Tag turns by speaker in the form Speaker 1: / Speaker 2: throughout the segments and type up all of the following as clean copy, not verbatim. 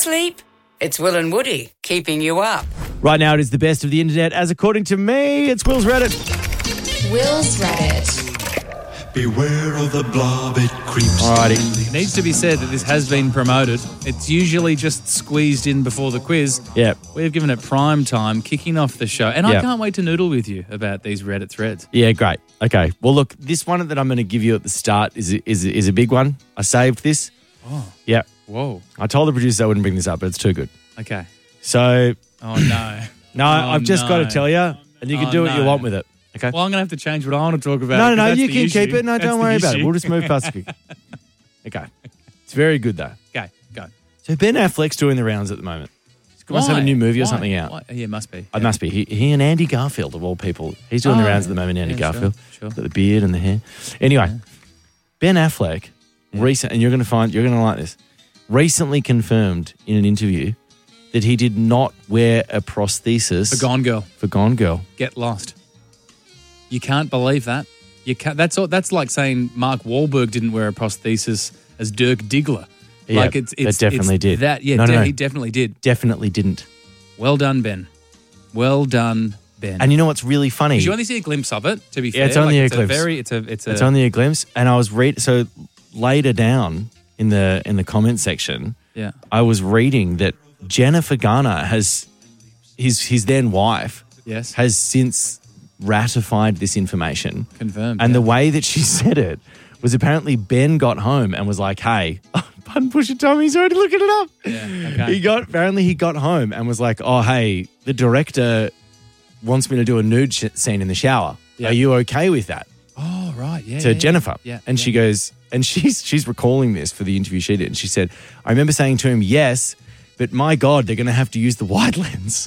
Speaker 1: sleep? It's Will and Woody keeping you up.
Speaker 2: Right now, it is the best of the internet, as according to me, it's Will's Reddit.
Speaker 3: Will's Reddit.
Speaker 4: Beware of the blob, it creeps.
Speaker 2: Alrighty.
Speaker 5: It needs to be said that this has been promoted. It's usually just squeezed in before the quiz.
Speaker 2: Yeah.
Speaker 5: We've given it prime time, kicking off the show. And I can't wait to noodle with you about these Reddit threads.
Speaker 2: Yeah, great. Okay. Well, look, this one that I'm going to give you at the start is a big one. I saved this.
Speaker 5: Oh.
Speaker 2: Yeah.
Speaker 5: Whoa.
Speaker 2: I told the producer I wouldn't bring this up, but it's too good.
Speaker 5: Okay.
Speaker 2: So.
Speaker 5: Oh, no.
Speaker 2: No, I've just got to tell you, and you can do what you want with it. Okay.
Speaker 5: Well, I'm going to have to change what I want to talk about.
Speaker 2: No, you can keep it. No, don't worry about it. We'll just move past it. Okay. It's very good, though.
Speaker 5: Okay, go.
Speaker 2: So Ben Affleck's doing the rownds at the moment. He must have a new movie or something out.
Speaker 5: Why? Yeah, must be.
Speaker 2: It must be. He and Andy Garfield, of all people. He's doing the rounds at the moment, Andy Garfield.
Speaker 5: Sure.
Speaker 2: Got the beard and the hair. Anyway, Ben Affleck, and you're going to like this, recently confirmed in an interview that he did not wear a prosthesis.
Speaker 5: For Gone Girl.
Speaker 2: For Gone Girl.
Speaker 5: Get lost. You can't believe that. You can't. That's like saying Mark Wahlberg didn't wear a prosthesis as Dirk Diggler.
Speaker 2: Yeah,
Speaker 5: like it's
Speaker 2: definitely did.
Speaker 5: No. He definitely did.
Speaker 2: Definitely didn't.
Speaker 5: Well done, Ben. Well done, Ben.
Speaker 2: And you know what's really funny?
Speaker 5: Did you only see a glimpse of it? To be fair,
Speaker 2: yeah, it's only a glimpse.
Speaker 5: It's
Speaker 2: only a glimpse. And I was so later down in the comment section.
Speaker 5: Yeah,
Speaker 2: I was reading that Jennifer Garner has his then wife.
Speaker 5: Yes,
Speaker 2: has since ratified this information.
Speaker 5: Confirmed.
Speaker 2: And the way that she said it was apparently Ben got home and was like, hey, pardon Pusha Tom, he's already looking it up.
Speaker 5: Yeah, okay.
Speaker 2: Apparently he got home and was like, oh, hey, the director wants me to do a nude scene in the shower.
Speaker 5: Yeah.
Speaker 2: Are you okay with that?
Speaker 5: Oh, right, yeah.
Speaker 2: To Jennifer.
Speaker 5: Yeah.
Speaker 2: And she goes, and she's recalling this for the interview she did. And she said, I remember saying to him, yes, but my God, they're going to have to use the wide lens.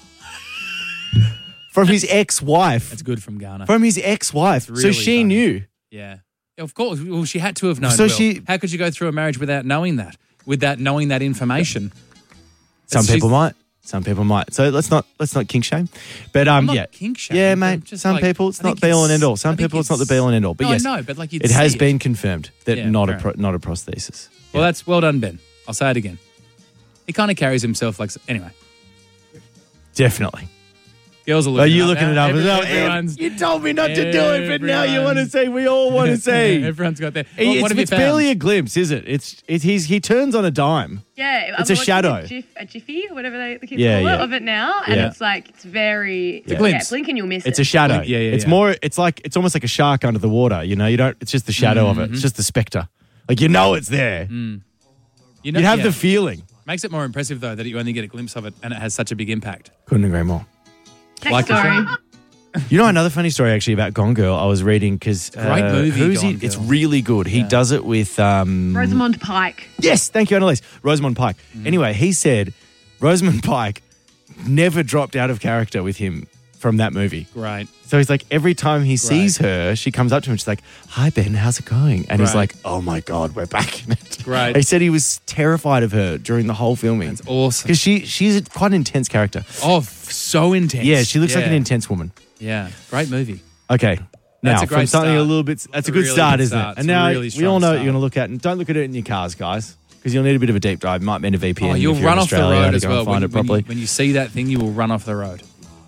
Speaker 2: From his ex-wife.
Speaker 5: That's good from Garner.
Speaker 2: From his ex-wife.
Speaker 5: Really
Speaker 2: so she
Speaker 5: funny.
Speaker 2: knew.
Speaker 5: Yeah. Of course. Well, she had to have known.
Speaker 2: So
Speaker 5: Will. How could you go through a marriage without knowing that? Without knowing that information?
Speaker 2: Some people might. Some people might. So let's not kink shame. But
Speaker 5: I'm not kink shame.
Speaker 2: Yeah, mate. Some people it's not be all and end all. Some people it's not the be all and end all. But
Speaker 5: no,
Speaker 2: yes,
Speaker 5: I know, but like
Speaker 2: it has been confirmed that not a
Speaker 5: fair
Speaker 2: prosthesis.
Speaker 5: Well, that's well done, Ben. I'll say it again. He kind of carries himself like anyway.
Speaker 2: Definitely.
Speaker 5: Girls are looking.
Speaker 2: Are you
Speaker 5: up.
Speaker 2: looking it up as well?
Speaker 5: Everyone's,
Speaker 2: you told me not to do it, but now you want to see. We all want to see.
Speaker 5: Everyone's got that.
Speaker 2: It's barely a glimpse, is it? He turns on a dime.
Speaker 6: Yeah,
Speaker 2: it's a shadow.
Speaker 6: A jiffy, whatever the kids
Speaker 2: Yeah,
Speaker 6: call it,
Speaker 2: yeah.
Speaker 6: of it now, and it's like it's very.
Speaker 2: It's a
Speaker 5: glimpse.
Speaker 6: Blink and you'll miss it.
Speaker 2: It's a shadow.
Speaker 5: Yeah.
Speaker 2: It's more. It's like it's almost like a shark under the water. You know, you don't. It's just the shadow of it. It's just the spectre. Like you know it's there.
Speaker 5: You
Speaker 2: have the feeling.
Speaker 5: Makes it more impressive though that you only get a glimpse of it and it has such a big impact.
Speaker 2: Couldn't agree more.
Speaker 6: Next story.
Speaker 2: You know another funny story actually about Gone Girl I was reading because
Speaker 5: great movie.
Speaker 2: Who's
Speaker 5: Gone
Speaker 2: he?
Speaker 5: Girl.
Speaker 2: It's really good. He does it with
Speaker 6: Rosamund Pike.
Speaker 2: Yes, thank you, Annalise. Rosamund Pike. Anyway, he said Rosamund Pike never dropped out of character with him from that movie.
Speaker 5: Great.
Speaker 2: So he's like every time he sees her, she comes up to him and she's like, "Hi Ben, how's it going?" And he's like, "Oh my God, we're back in it."
Speaker 5: Great.
Speaker 2: He said he was terrified of her during the whole filming.
Speaker 5: That's awesome.
Speaker 2: Because she's quite an intense character.
Speaker 5: Oh, so intense.
Speaker 2: Yeah, she looks like an intense woman.
Speaker 5: Yeah, great movie.
Speaker 2: Okay.
Speaker 5: That's
Speaker 2: Now,
Speaker 5: a great
Speaker 2: from something
Speaker 5: start.
Speaker 2: a little bit, that's a good
Speaker 5: Really
Speaker 2: start,
Speaker 5: good
Speaker 2: isn't
Speaker 5: start.
Speaker 2: it?
Speaker 5: It's
Speaker 2: And
Speaker 5: a
Speaker 2: now
Speaker 5: really
Speaker 2: we all
Speaker 5: strong
Speaker 2: know what
Speaker 5: start.
Speaker 2: you're going to look at, and don't look at it in your cars, guys, because you'll need a bit of a deep dive. Might need a VPN.
Speaker 5: Oh, you'll
Speaker 2: if you're
Speaker 5: run
Speaker 2: in
Speaker 5: off the
Speaker 2: Australia
Speaker 5: road
Speaker 2: to
Speaker 5: as
Speaker 2: go and
Speaker 5: well.
Speaker 2: Find it properly.
Speaker 5: When you see that thing, you will run off the road.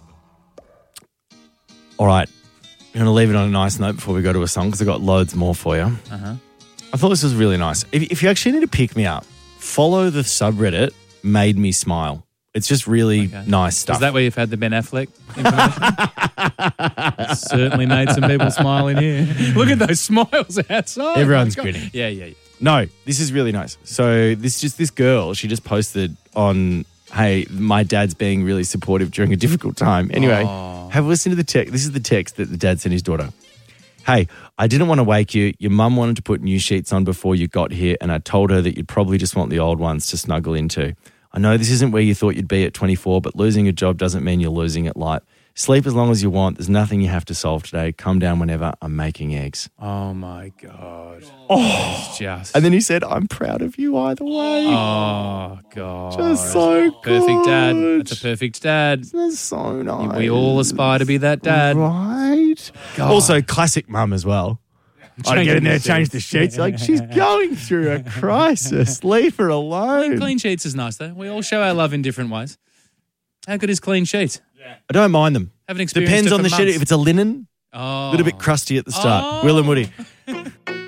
Speaker 2: All right, we're going to leave it on a nice note before we go to a song because I've got loads more for you. I thought this was really nice. If you actually need to pick me up, follow the subreddit Made Me Smile. It's just really nice stuff.
Speaker 5: Is that where you've had the Ben Affleck information? Certainly made some people smile in here. Look at those smiles outside.
Speaker 2: Everyone's
Speaker 5: Oh my God.
Speaker 2: grinning.
Speaker 5: Yeah.
Speaker 2: No, this is really nice. So this girl, she just posted on, hey, my dad's being really supportive during a difficult time. Anyway, have a listen to the text. This is the text that the dad sent his daughter. Hey, I didn't want to wake you. Your mum wanted to put new sheets on before you got here, and I told her that you'd probably just want the old ones to snuggle into. I know this isn't where you thought you'd be at 24, but losing a job doesn't mean you're losing at life. Sleep as long as you want. There's nothing you have to solve today. Come down whenever. I'm making eggs.
Speaker 5: Oh, my God. Oh. Just.
Speaker 2: And then he said, I'm proud of you either way.
Speaker 5: Oh, God.
Speaker 2: Just so good.
Speaker 5: Perfect dad. That's a perfect dad.
Speaker 2: That's so nice.
Speaker 5: We all aspire to be that dad.
Speaker 2: Right.
Speaker 5: God.
Speaker 2: Also, classic mum as well. I'd get in there, change the sheets. Like, she's going through a crisis. Leave her alone.
Speaker 5: Clean sheets is nice, though. We all show our love in different ways. How good is clean sheets?
Speaker 2: I don't mind them.
Speaker 5: Haven't experienced
Speaker 2: Depends
Speaker 5: it
Speaker 2: on
Speaker 5: for
Speaker 2: the sheet.
Speaker 5: months.
Speaker 2: If it's a linen,
Speaker 5: Oh.
Speaker 2: a little bit crusty at the start.
Speaker 5: Oh.
Speaker 2: Will and Woody.